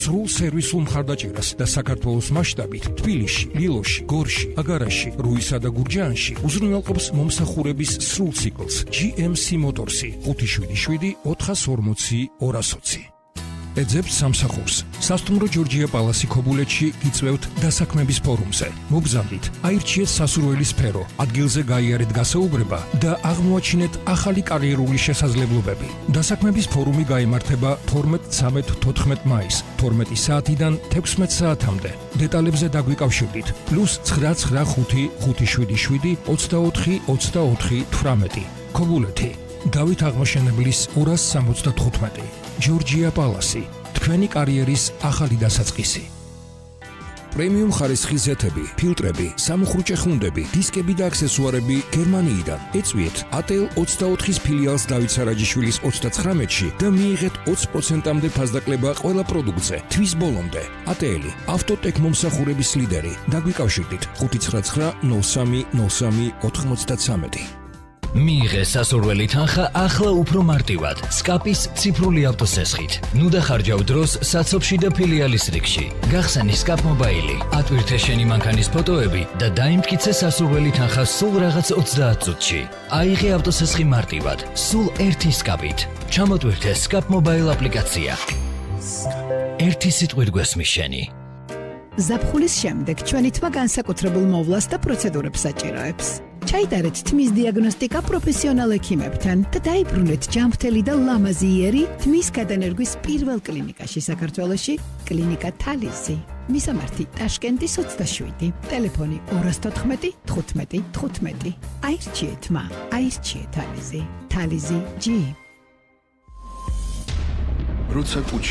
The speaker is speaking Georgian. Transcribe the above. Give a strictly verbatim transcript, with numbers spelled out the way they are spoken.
სრულ სერვისულ მხარდაჭერას და საქართველოს მასშტაბით თბილისში, ლილოში, გორში, აგარაში, რუისა და გურჯაანში უზრუნველყოფს მომსახურების სრულ ციკლს ჯი ემ სი Motors ხუთი შვიდი შვიდი ოთხას ორმოცი ორას ოცი. ეძებთ სამსახურს. სასტუმრო ჯორჯია პალასი ქობულეთში იწვევთ დასაქმების ფორუმზე. მოგზავნით, აირჩიეთ სასურველი სფერო, ადგილზე გაიარეთ გასაუბრება და აღმოაჩინეთ ახალი კარიერული შესაძლებლობები. დასაქმების ფორუმი გაიმართება თორმეტ, ცამეტ, თოთხმეტ მაისს, თორმეტი საათიდან თექვსმეტ საათამდე. დეტალებზე დაგვიკავშირდით. პლუს ცხრა ცხრა ხუთი ხუთი შვიდი შვიდი ოცდაოთხი ოცდაოთხი თვრამეტი. ქობულეთი. დავით აღმაშენებლის ორას სამოცდათხუთმეტი. ჯორჯია პალასი, თქვენი კარიერის ახალი დასაწყისი. პრემიუმ ხარისხის ზეთები, ფილტრები, სამუხრუჭე ხუნდები, დისკები და აქსესუარები გერმანიიდან. ეწვიეთ эй тэ ელ ოცდაოთხის ფილიალს დავით სარაჯიშვილის ოცდაცხრამეტში და მიიღეთ ოცი პროცენტამდე ფასდაკლება ყველა პროდუქტზე. თვის ბოლომდე. эй тэ ელ ავტოტეკ მომსახურების ლიდერი. დაგვიკავშირდით ხუთი ცხრა ცხრა ნოლ სამი ნოლ სამი ოთხმოცდათვრამეტი. მიიღე სასურველი თანხა ახლა უფრო მარტივად სკაპის ციფრული ავტოსესხით. ნუ დახარჯავ დროს საცობში და ფილიალის რიგში. გახსენი სკაპ მობაილი, ატვირთე შენი მანქანის ფოტოები და დაიმტკიცე სასურველი თანხა სულ რაღაც ოცდაათ წუთში. აიღე ავტოსესხი მარტივად, სულ ერთი სკაპით. ჩამოტვირთე სკაპ მობაილ აპლიკაცია. ერთი სიტყვით გვესმის შენი. ზაფხულის შემდეგ ჩვენი თმა განსაკუთრებულ მოვლას და პროცედურებს საჭიროებს. ჩაიტარეთ თმის დიაგნოსტიკა პროფესიონალ ექიმებთან და დაიბრუნეთ ჯანმრთელი და ლამაზი იერი თმის გადანერგვის პირველ კლინიკაში საქართველოში, კლინიკა თალიზი. მისამართი ტაშკენტის ოცდაშვიდი, ტელეფონი ორას თოთხმეტი თხუთმეტი თხუთმეტი. აირჩიე თმა, აირჩიე თალიზი. თალიზი ჯი. როცა